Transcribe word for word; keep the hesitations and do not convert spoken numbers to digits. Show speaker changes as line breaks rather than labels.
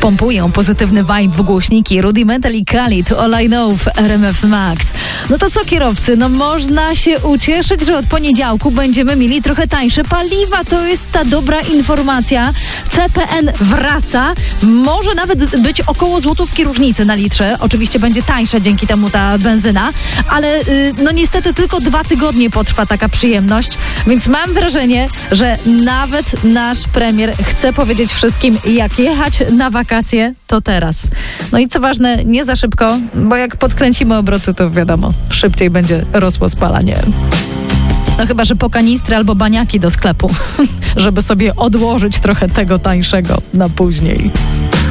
Pompują pozytywny vibe w głośniki. Rudimental i Khalid, All I Know w R M F Max. No to co, kierowcy? No można się ucieszyć, że od poniedziałku będziemy mieli trochę tańsze paliwa. To jest ta dobra informacja. C P N wraca. Może nawet być około złotówki różnicy na litrze. Oczywiście będzie tańsza dzięki temu ta benzyna, ale yy, no niestety tylko dwa tygodnie potrwa taka przyjemność, więc mam wrażenie, że nawet nasz premier chce powiedzieć wszystkim, jak jechać na wakacje, to teraz. No i co ważne, nie za szybko, bo jak podkręcimy obroty, to wiadomo, szybciej będzie rosło spalanie. No chyba, że po kanistry albo baniaki do sklepu, żeby sobie odłożyć trochę tego tańszego na później.